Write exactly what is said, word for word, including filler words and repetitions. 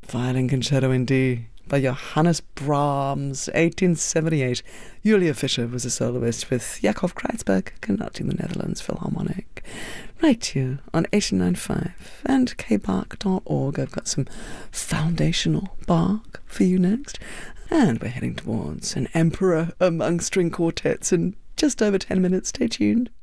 Violin Concerto in D by Johannes Brahms, eighteen seventy-eight. Julia Fischer was a soloist with Jacob Kreitzberg conducting the Netherlands Philharmonic. Right here on eighty-nine point five and k bark dot org. I've got some foundational Bach for you next. And we're heading towards an Emperor among string quartets in just over ten minutes. Stay tuned.